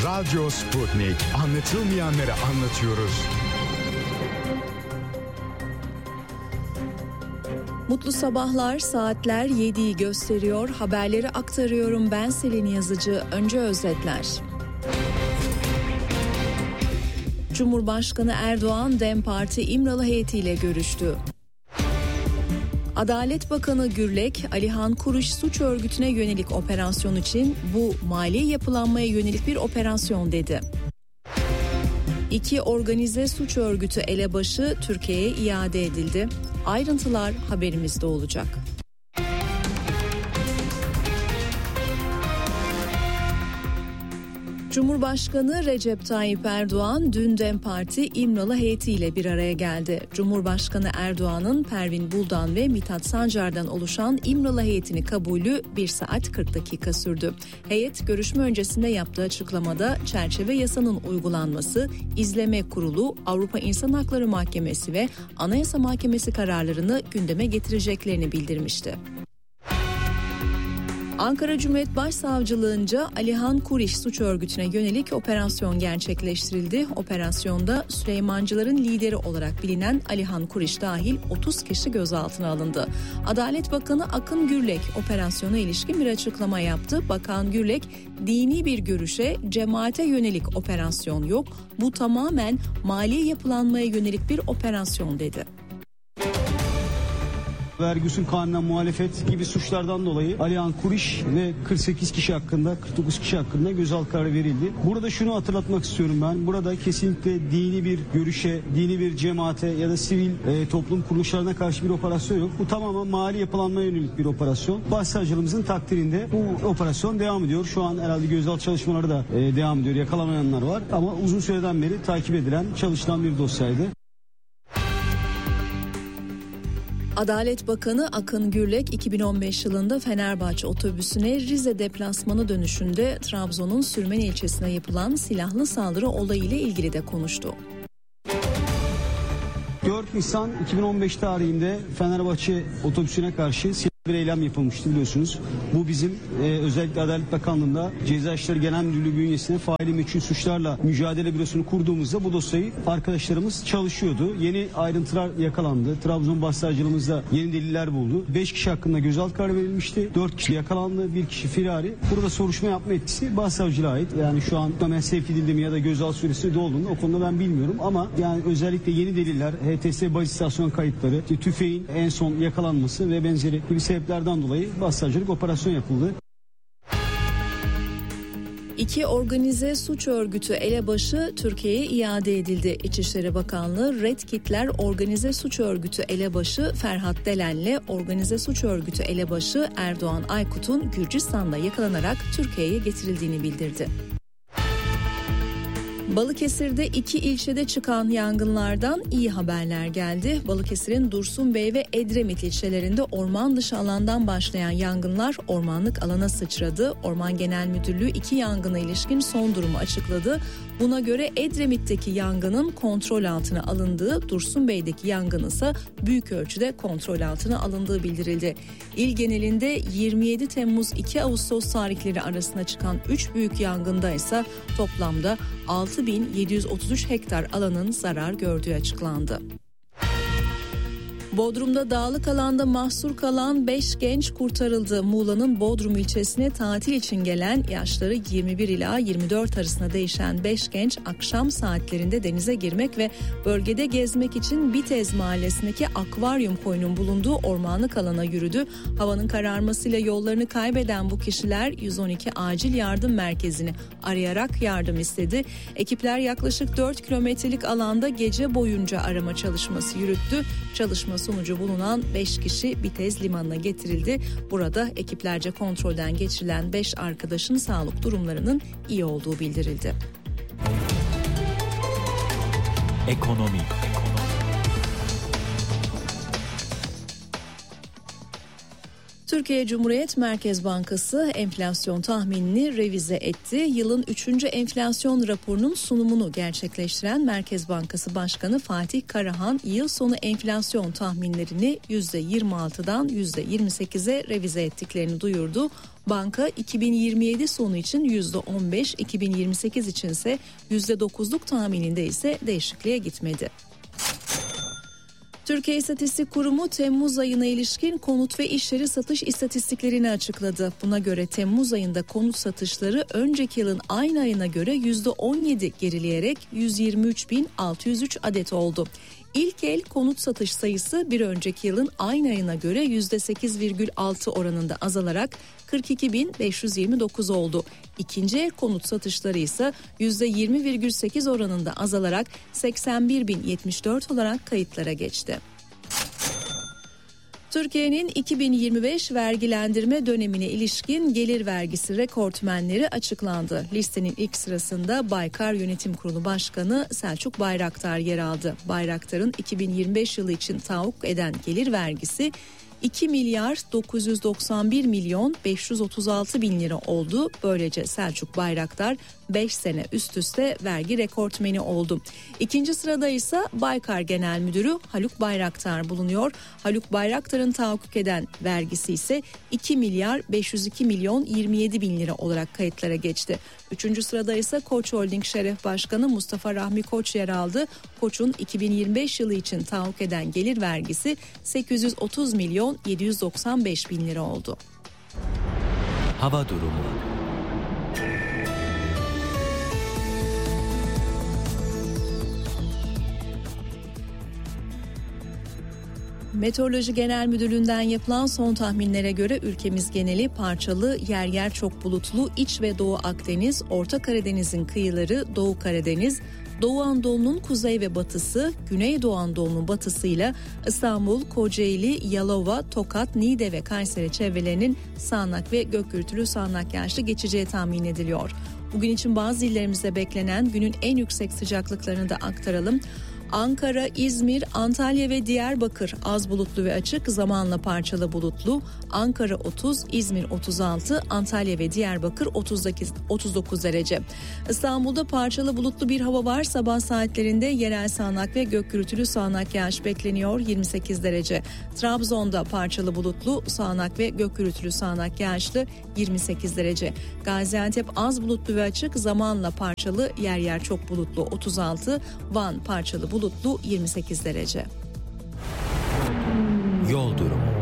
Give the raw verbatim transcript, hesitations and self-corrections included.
Radyo Sputnik. Anlatılmayanları anlatıyoruz. Mutlu sabahlar, saatler yediyi gösteriyor. Haberleri aktarıyorum ben Selin Yazıcı. Önce özetler. Cumhurbaşkanı Erdoğan, DEM Parti İmralı heyetiyle görüştü. Adalet Bakanı Gürlek, Alihan Kuruş suç örgütüne yönelik operasyon için bu mali yapılanmaya yönelik bir operasyon dedi. İki organize suç örgütü elebaşı Türkiye'ye iade edildi. Ayrıntılar haberimizde olacak. Cumhurbaşkanı Recep Tayyip Erdoğan dün DEM Parti İmralı heyetiyle bir araya geldi. Cumhurbaşkanı Erdoğan'ın Pervin Buldan ve Mithat Sancar'dan oluşan İmralı heyetini kabulü bir saat kırk dakika sürdü. Heyet görüşme öncesinde yaptığı açıklamada çerçeve yasanın uygulanması, İzleme Kurulu, Avrupa İnsan Hakları Mahkemesi ve Anayasa Mahkemesi kararlarını gündeme getireceklerini bildirmişti. Ankara Cumhuriyet Başsavcılığınca Alihan Kuriş suç örgütüne yönelik operasyon gerçekleştirildi. Operasyonda Süleymancıların lideri olarak bilinen Alihan Kuriş dahil otuz kişi gözaltına alındı. Adalet Bakanı Akın Gürlek operasyona ilişkin bir açıklama yaptı. Bakan Gürlek, dini bir görüşe, cemaate yönelik operasyon yok, bu tamamen mali yapılanmaya yönelik bir operasyon dedi. Vergi usul kanununa muhalefet gibi suçlardan dolayı Alihan Kuriş ve kırk sekiz kişi hakkında, kırk dokuz kişi hakkında gözaltı kararı verildi. Burada şunu hatırlatmak istiyorum ben. Burada kesinlikle dini bir görüşe, dini bir cemaate ya da sivil e, toplum kuruluşlarına karşı bir operasyon yok. Bu tamamen mali yapılanmaya yönelik bir operasyon. Başsavcılığımızın takdirinde bu operasyon devam ediyor. Şu an herhalde gözaltı çalışmaları da e, devam ediyor. Yakalamayanlar var ama uzun süreden beri takip edilen, çalışılan bir dosyaydı. Adalet Bakanı Akın Gürlek iki bin on beş yılında Fenerbahçe otobüsüne Rize deplasmanı dönüşünde Trabzon'un Sürmen ilçesine yapılan silahlı saldırı olayı ile ilgili de konuştu. dört Nisan iki bin on beş tarihinde Fenerbahçe otobüsüne karşı bir eylem yapılmıştı biliyorsunuz. Bu bizim e, özellikle Adalet Bakanlığı'nda Ceza İşleri Genel Müdürlüğü bünyesinde faili meçhul suçlarla mücadele bürosunu kurduğumuzda bu dosyayı arkadaşlarımız çalışıyordu. Yeni ayrıntılar yakalandı. Trabzon Başsavcılığımız da yeni deliller buldu. beş kişi hakkında gözaltı kararı verilmişti. dört kişi yakalandı. bir kişi firari. Burada soruşturma yapma etkisi Başsavcılığa ait. Yani şu an hemen sevk edildi mi ya da gözaltı süresi dolduğunda o konuda ben bilmiyorum ama yani özellikle yeni deliller, H T S baz istasyon kayıtları, tüfeğin en son yakalanması ve benzeri gibi sebeplerden dolayı başsavcılık operasyon yapıldı. İki organize suç örgütü elebaşı Türkiye'ye iade edildi. İçişleri Bakanlığı Red Kitler Organize Suç Örgütü elebaşı Ferhat Delen'le organize suç örgütü elebaşı Erdoğan Aykut'un Gürcistan'da yakalanarak Türkiye'ye getirildiğini bildirdi. Balıkesir'de iki ilçede çıkan yangınlardan iyi haberler geldi. Balıkesir'in Dursunbey ve Edremit ilçelerinde orman dışı alandan başlayan yangınlar ormanlık alana sıçradı. Orman Genel Müdürlüğü iki yangına ilişkin son durumu açıkladı. Buna göre Edremit'teki yangının kontrol altına alındığı, Dursunbey'deki yangın ise büyük ölçüde kontrol altına alındığı bildirildi. İl genelinde yirmi yedi Temmuz iki Ağustos tarihleri arasında çıkan üç büyük yangında ise toplamda altı bin yedi yüz otuz üç hektar alanın zarar gördüğü açıklandı. Bodrum'da dağlık alanda mahsur kalan beş genç kurtarıldı. Muğla'nın Bodrum ilçesine tatil için gelen yaşları yirmi bir ila yirmi dört arasında değişen beş genç akşam saatlerinde denize girmek ve bölgede gezmek için Bitez mahallesindeki akvaryum koyunun bulunduğu ormanlık alana yürüdü. Havanın kararmasıyla yollarını kaybeden bu kişiler yüz on iki acil yardım merkezini arayarak yardım istedi. Ekipler yaklaşık dört kilometrelik alanda gece boyunca arama çalışması yürüttü. Çalışma sonucu bulunan beş kişi Bitez limanına getirildi. Burada ekiplerce kontrolden geçirilen beş arkadaşın sağlık durumlarının iyi olduğu bildirildi. Ekonomi. Türkiye Cumhuriyet Merkez Bankası enflasyon tahminini revize etti. Yılın üçüncü enflasyon raporunun sunumunu gerçekleştiren Merkez Bankası Başkanı Fatih Karahan, yıl sonu enflasyon tahminlerini yüzde yirmi altıdan yüzde yirmi sekize revize ettiklerini duyurdu. Banka iki bin yirmi yedi sonu için yüzde on beş, iki bin yirmi sekiz içinse yüzde dokuzluk tahmininde ise değişikliğe gitmedi. Türkiye İstatistik Kurumu Temmuz ayına ilişkin konut ve iş yeri satış istatistiklerini açıkladı. Buna göre Temmuz ayında konut satışları önceki yılın aynı ayına göre yüzde on yedi gerileyerek yüz yirmi üç bin altı yüz üç adet oldu. İlk el konut satış sayısı bir önceki yılın aynı ayına göre yüzde sekiz virgül altı oranında azalarak kırk iki bin beş yüz yirmi dokuz oldu. İkinci el konut satışları ise yüzde yirmi virgül sekiz oranında azalarak seksen bir bin yetmiş dört olarak kayıtlara geçti. Türkiye'nin iki bin yirmi beş vergilendirme dönemine ilişkin gelir vergisi rekortmenleri açıklandı. Listenin ilk sırasında Baykar Yönetim Kurulu Başkanı Selçuk Bayraktar yer aldı. Bayraktar'ın iki bin yirmi beş yılı için tahakkuk eden gelir vergisi iki milyar dokuz yüz doksan bir milyon beş yüz otuz altı bin lira oldu. Böylece Selçuk Bayraktar beş sene üst üste vergi rekortmeni oldu. İkinci sırada ise Baykar Genel Müdürü Haluk Bayraktar bulunuyor. Haluk Bayraktar'ın tahakkuk eden vergisi ise iki milyar beş yüz iki milyon yirmi yedi bin lira olarak kayıtlara geçti. Üçüncü sırada ise Koç Holding Şeref Başkanı Mustafa Rahmi Koç yer aldı. Koç'un iki bin yirmi beş yılı için tahakkuk eden gelir vergisi sekiz yüz otuz milyon yedi yüz doksan beş bin lira oldu. Hava durumu. Meteoroloji Genel Müdürlüğü'nden yapılan son tahminlere göre ülkemiz geneli parçalı, yer yer çok bulutlu, İç ve Doğu Akdeniz, Orta Karadeniz'in kıyıları, Doğu Karadeniz, Doğu Anadolu'nun kuzey ve batısı, Güneydoğu Anadolu'nun batısıyla İstanbul, Kocaeli, Yalova, Tokat, Niğde ve Kayseri çevrelerinin sağanak ve gök gürültülü sağanak yağışlı geçeceği tahmin ediliyor. Bugün için bazı illerimizde beklenen günün en yüksek sıcaklıklarını da aktaralım. Ankara, İzmir, Antalya ve Diyarbakır az bulutlu ve açık, zamanla parçalı bulutlu. Ankara otuz, İzmir otuz altı, Antalya ve Diyarbakır otuz sekiz, otuz dokuz derece. İstanbul'da parçalı bulutlu bir hava var. Sabah saatlerinde yerel sağanak ve gök gürültülü sağanak yağış bekleniyor, yirmi sekiz derece. Trabzon'da parçalı bulutlu, sağanak ve gök gürültülü sağanak yağışlı, yirmi sekiz derece. Gaziantep az bulutlu ve açık, zamanla parçalı, yer yer çok bulutlu, otuz altı. Van parçalı bulutlu, yirmi sekiz derece. Yol durumu.